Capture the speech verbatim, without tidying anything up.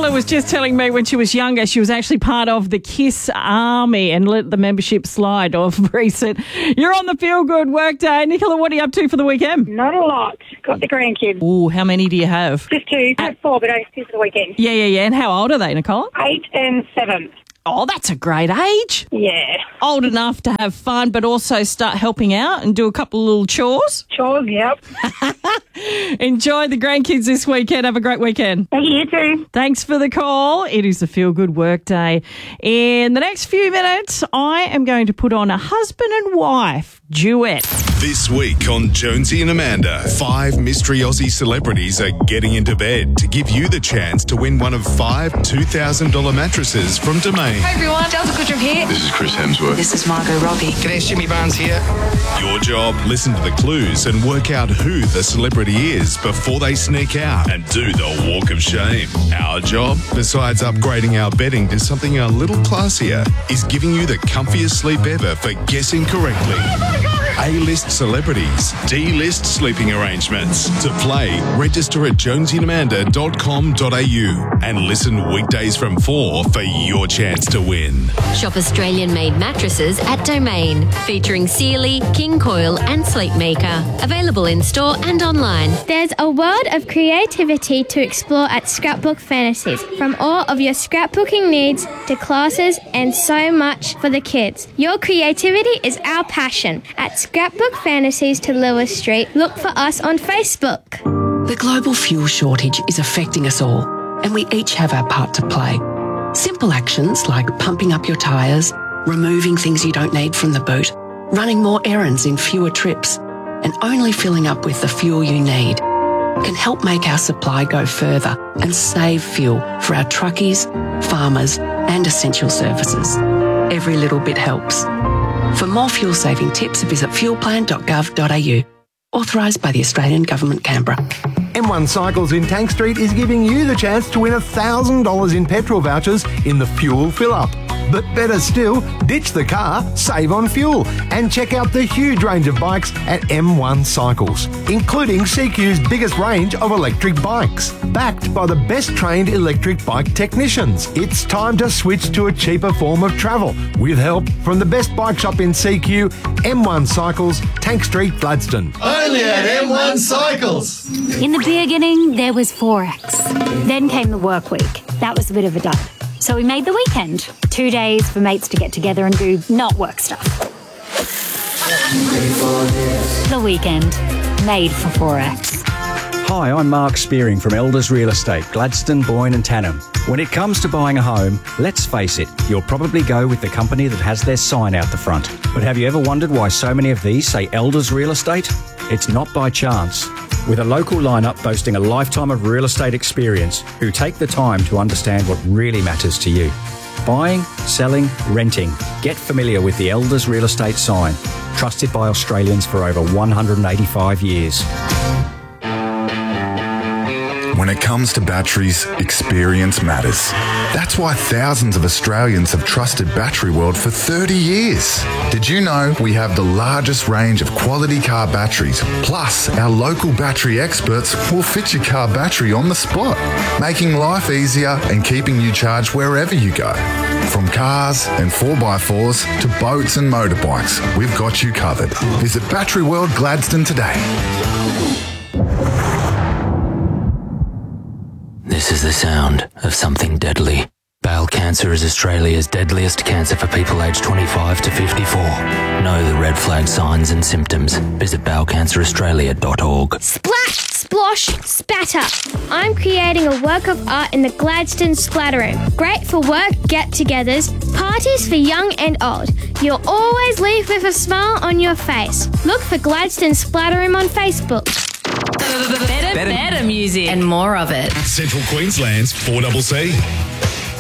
Nicola was just telling me when she was younger, she was actually part of the KISS Army and let the membership slide of recent. You're on the Feel Good Workday. Nicola, what are you up to for the weekend? Not a lot. Got the grandkids. Oh, how many do you have? Just two. Uh, four, but only two for the weekend. Yeah, yeah, yeah. And how old are they, Nicola? Eight and seven. Oh, that's a great age. Yeah. Old enough to have fun, but also start helping out and do a couple of little chores. Chores, yep. Enjoy the grandkids this weekend. Have a great weekend. Thank you, you too. Thanks for the call. It is the Feel Good Workday. In the next few minutes, I am going to put on a husband and wife duet. This week on Jonesy and Amanda, five mystery Aussie celebrities are getting into bed to give you the chance to win one of five two thousand dollars mattresses from Domain. Hey everyone, Delta Goodrum here. This is Chris Hemsworth. This is Margot Robbie. G'day, Jimmy Barnes here. Your job, listen to the clues and work out who the celebrity is before they sneak out and do the walk of shame. Our job, besides upgrading our bedding to something a little classier, is giving you the comfiest sleep ever for guessing correctly. A-list celebrities, D-list sleeping arrangements. To play, register at jonesy and amanda dot com dot a u and listen weekdays from four for your chance to win. Shop Australian-made mattresses at Domain, featuring Sealy, King Coil and Sleepmaker. Available in-store and online. There's a world of creativity to explore at Scrapbook Fantasies. From all of your scrapbooking needs to classes and so much for the kids. Your creativity is our passion. At Scrapbook Fantasies to Lewis Street, look for us on Facebook. The global fuel shortage is affecting us all, and we each have our part to play. Simple actions like pumping up your tyres, removing things you don't need from the boot, running more errands in fewer trips, and only filling up with the fuel you need can help make our supply go further and save fuel for our truckies, farmers, and essential services. Every little bit helps. For more fuel-saving tips, visit fuel plan dot gov dot a u. Authorised by the Australian Government, Canberra. M one Cycles in Tank Street is giving you the chance to win one thousand dollars in petrol vouchers in the fuel fill-up. But better still, ditch the car, save on fuel, and check out the huge range of bikes at M one Cycles, including C Q's biggest range of electric bikes. Backed by the best trained electric bike technicians, it's time to switch to a cheaper form of travel with help from the best bike shop in C Q, M one Cycles, Tank Street, Gladstone. Only at M one Cycles. In the beginning, there was Forex. Then came the work week. That was a bit of a dud. So we made the weekend. Two days for mates to get together and do not work stuff. The weekend. Made for Forex. Hi, I'm Mark Spearing from Elders Real Estate, Gladstone, Boyne and Tannum. When it comes to buying a home, let's face it, you'll probably go with the company that has their sign out the front. But have you ever wondered why so many of these say Elders Real Estate? It's not by chance. With a local lineup boasting a lifetime of real estate experience who take the time to understand what really matters to you. Buying, selling, renting. Get familiar with the Elders Real Estate sign. Trusted by Australians for over one hundred eighty-five years. When it comes to batteries, experience matters. That's why thousands of Australians have trusted Battery World for thirty years. Did you know we have the largest range of quality car batteries? Plus, our local battery experts will fit your car battery on the spot, making life easier and keeping you charged wherever you go. From cars and four by fours to boats and motorbikes, we've got you covered. Visit Battery World Gladstone today. This is the sound of something deadly. Bowel cancer is Australia's deadliest cancer for people aged twenty-five to fifty-four. Know the red flag signs and symptoms. Visit bowel cancer australia dot org. Splash, splosh, spatter. I'm creating a work of art in the Gladstone Splatter Room. Great for work get-togethers, parties for young and old. You'll always leave with a smile on your face. Look for Gladstone Splatter Room on Facebook. Better, better, better music and more of it. Central Queensland's four C C.